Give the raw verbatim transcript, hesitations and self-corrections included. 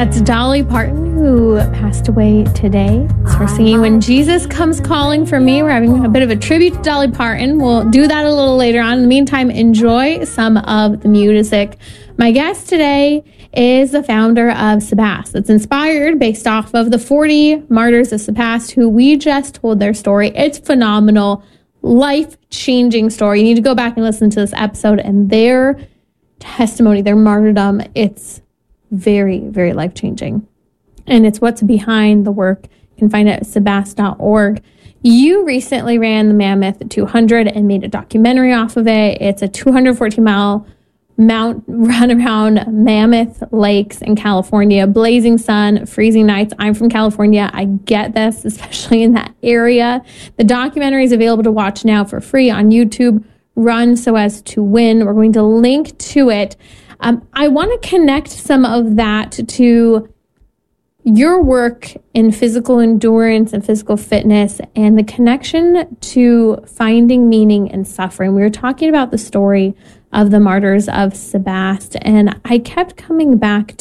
That's Dolly Parton, who passed away today. So we're singing When Jesus Comes Calling for Me. We're having a bit of a tribute to Dolly Parton. We'll do that a little later on. In the meantime, enjoy some of the music. My guest today is the founder of Sebast. It's inspired based off of the forty martyrs of Sebast, who we just told their story. It's phenomenal, life-changing story. You need to go back and listen to this episode and their testimony, their martyrdom. It's very, very life-changing. And it's what's behind the work. You can find it at sebast dot org. You recently ran the Mammoth two hundred and made a documentary off of it. It's a two hundred fourteen mile mount run around Mammoth Lakes in California. Blazing sun, freezing nights. I'm from California. I get this, especially in that area. The documentary is available to watch now for free on YouTube. Run So As to Win. We're going to link to it. Um, I want to connect some of that to your work in physical endurance and physical fitness and the connection to finding meaning in suffering. We were talking about the story of the martyrs of Sebast, and I kept coming back